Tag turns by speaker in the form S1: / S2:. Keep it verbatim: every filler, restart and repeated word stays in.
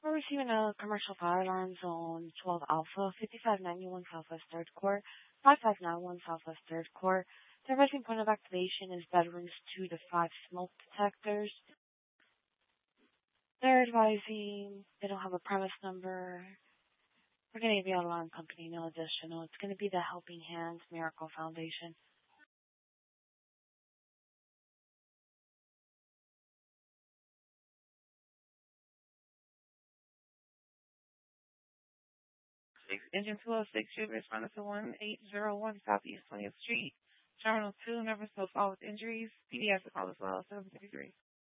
S1: We're receiving a commercial fire alarm zone twelve Alpha, fifty-five ninety-one Southwest third Court, five five nine one Southwest third Court. The resting point of activation is bedrooms two to five smoke detectors. They're advising they don't have a premise number. We're going to be an alarm company, no additional. It's going to be the Helping Hands Miracle Foundation.
S2: Engine two oh six, Jupiter responded to one eight zero one Southeast twentieth Street. Terminal two, never so far with injuries. P D has to call as well, seven fifty-three.